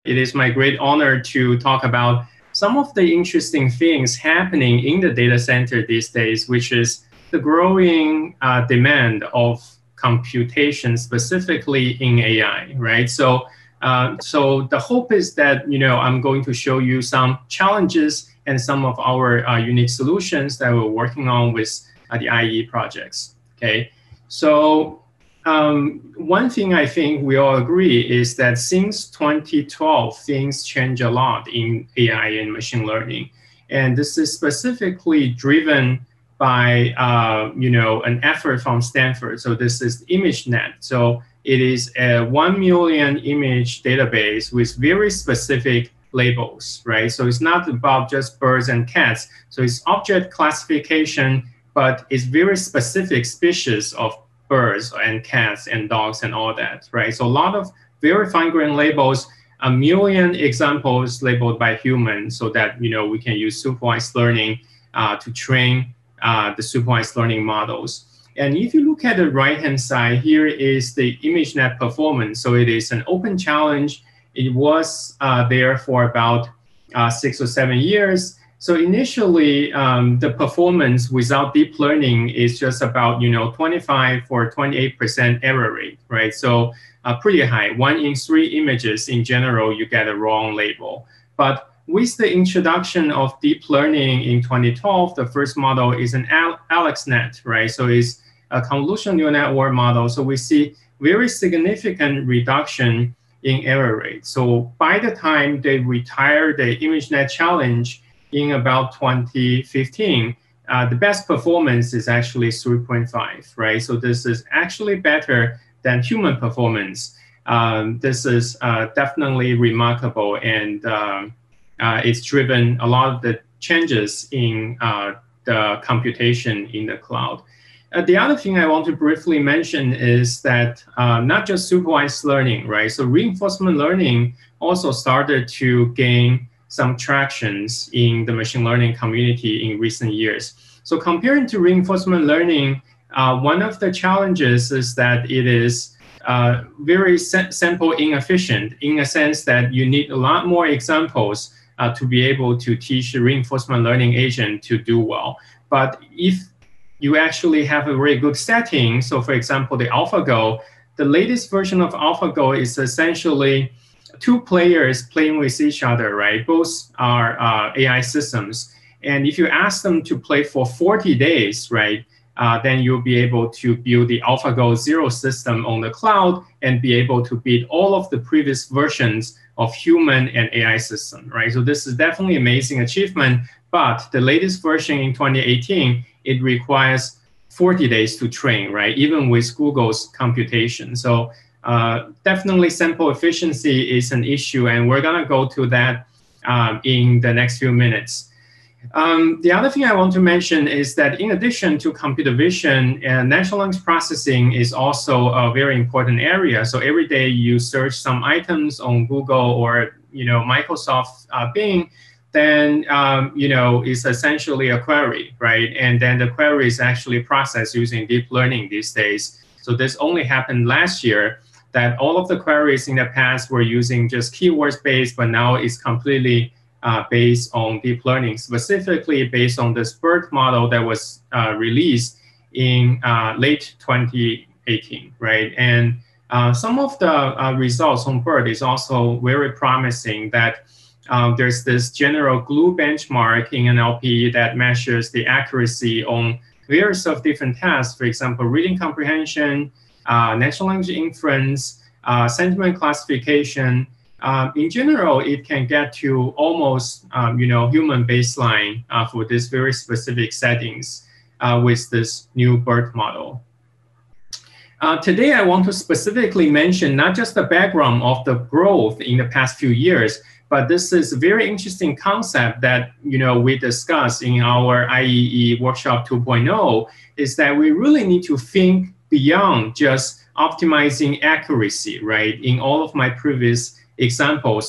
it is my great honor to talk about some of the interesting things happening in the data center these days, which is the growing demand of computation, specifically in AI, right? So the hope is that, I'm going to show you some challenges and some of our unique solutions that we're working on with the IEE projects, okay? So one thing I think we all agree is that since 2012, things change a lot in AI and machine learning. And this is specifically driven by an effort from Stanford. So this is ImageNet. So it is a 1 million image database with very specific labels, right? So it's not about just birds and cats. So it's object classification, but it's very specific species of birds and cats and dogs and all that, right? So a lot of very fine-grained labels, 1 million examples labeled by humans, so that we can use supervised learning to train the supervised learning models. And if you look at the right-hand side, here is the ImageNet performance. So it is an open challenge. It was there for about 6 or 7 years. So initially, the performance without deep learning is just about 25 or 28% error rate, right? So pretty high. 1 in 3 images in general, you get a wrong label. But with the introduction of deep learning in 2012, the first model is an AlexNet, right? So it's a convolutional neural network model. So we see very significant reduction in error rate. So by the time they retired the ImageNet challenge in about 2015, the best performance is actually 3.5, right? So this is actually better than human performance. This is definitely remarkable, and it's driven a lot of the changes in the computation in the cloud. The other thing I want to briefly mention is that not just supervised learning, right? So reinforcement learning also started to gain some tractions in the machine learning community in recent years. So comparing to reinforcement learning, one of the challenges is that it is very sample inefficient, in a sense that you need a lot more examples to be able to teach a reinforcement learning agent to do well. But if you actually have a very good setting, so for example, the AlphaGo, the latest version of AlphaGo is essentially 2 players playing with each other, right? Both are AI systems. And if you ask them to play for 40 days, right, then you'll be able to build the AlphaGo Zero system on the cloud and be able to beat all of the previous versions of human and AI system, right? So this is definitely an amazing achievement, but the latest version in 2018, it requires 40 days to train, right? Even with Google's computation. So definitely sample efficiency is an issue, and we're gonna go to that in the next few minutes. The other thing I want to mention is that in addition to computer vision, natural language processing is also a very important area. So every day you search some items on Google or Microsoft Bing, then it's essentially a query, right? And then the query is actually processed using deep learning these days. So this only happened last year, that all of the queries in the past were using just keywords based, but now it's completely based on deep learning, specifically based on this BERT model that was released in late 2018, right? And some of the results on BERT is also very promising, that there's this general glue benchmark in NLP that measures the accuracy on various of different tasks, for example, reading comprehension, natural language inference, sentiment classification. In general, it can get to almost human baseline for these very specific settings with this new BERT model. Today, I want to specifically mention not just the background of the growth in the past few years, but this is a very interesting concept that we discussed in our IEE Workshop 2.0, is that we really need to think beyond just optimizing accuracy, right? In all of my previous examples,